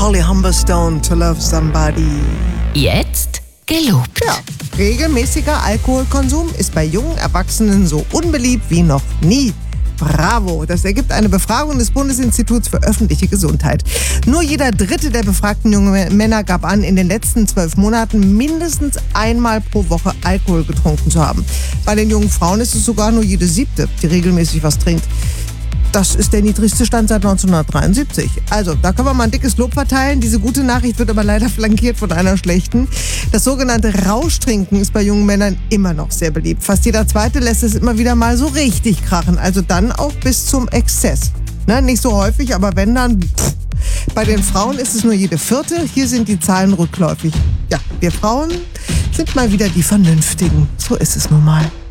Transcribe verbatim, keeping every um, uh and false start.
Holly Humberstone, To Love Somebody. Jetzt gelobt. Ja, regelmäßiger Alkoholkonsum ist bei jungen Erwachsenen so unbeliebt wie noch nie. Bravo, das ergibt eine Befragung des Bundesinstituts für öffentliche Gesundheit. Nur jeder dritte der befragten jungen Männer gab an, in den letzten zwölf Monaten mindestens einmal pro Woche Alkohol getrunken zu haben. Bei den jungen Frauen ist es sogar nur jede siebte, die regelmäßig was trinkt. Das ist der niedrigste Stand seit neunzehnhundertdreiundsiebzig. Also, da können wir mal ein dickes Lob verteilen. Diese gute Nachricht wird aber leider flankiert von einer schlechten. Das sogenannte Rauschtrinken ist bei jungen Männern immer noch sehr beliebt. Fast jeder Zweite lässt es immer wieder mal so richtig krachen. Also dann auch bis zum Exzess. Ne, nicht so häufig, aber wenn dann... Pff. Bei den Frauen ist es nur jede vierte. Hier sind die Zahlen rückläufig. Ja, wir Frauen sind mal wieder die Vernünftigen. So ist es nun mal.